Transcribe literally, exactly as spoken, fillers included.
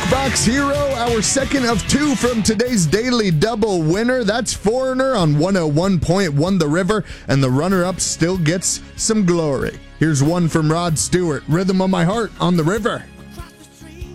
Jukebox Hero, our second of two from today's Daily Double winner. That's Foreigner on one oh one point one The River, and the runner-up still gets some glory. Here's one from Rod Stewart, Rhythm of My Heart on The River.